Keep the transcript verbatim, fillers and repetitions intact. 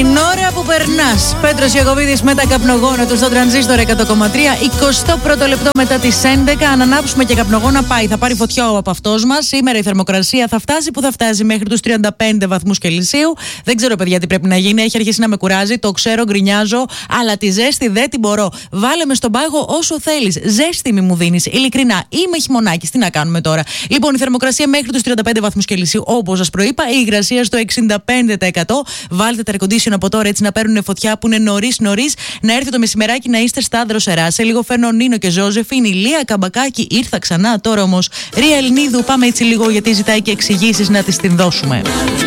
Την ώρα που περνάς, Πέτρος Ιακωβίδης με τα καπνογόνα του στο τρανζίστορ εκατό κόμμα τρία, εικοστό πρώτο λεπτό μετά τις έντεκα. Αν ανάψουμε και καπνογόνα, πάει. Θα πάρει φωτιά ο από αυτός μας. Σήμερα η θερμοκρασία θα φτάσει που θα φτάσει μέχρι τους τριάντα πέντε βαθμούς Κελσίου. Δεν ξέρω, παιδιά, τι πρέπει να γίνει. Έχει αρχίσει να με κουράζει. Το ξέρω, γκρινιάζω. Αλλά τη ζέστη δεν την μπορώ. Βάλε με στον πάγο όσο θέλεις. Ζέστη μη μου δίνεις. Ειλικρινά. Είμαι χειμωνάκης. Τι να κάνουμε τώρα. Λοιπόν, η θερμοκρασία μέχρι τους τριάντα πέντε βαθμούς Κελσίου, όπως σας προείπα. Η υγρασία στο εξήντα πέντε τοις εκατό. Βάλτε τα air condition από τώρα έτσι να παίρνουν φωτιά που είναι νωρίς νωρίς. Να έρθει το μεσημεράκι να είστε στα δροσερά. Σε λίγο φέρνω Νίνο και Ζώζεφιν. Η Λία Καμπακάκη ήρθα ξανά. Τώρα όμως Ρία Ελληνίδου. Πάμε έτσι λίγο γιατί ζητάει και εξηγήσεις να τις την δώσουμε.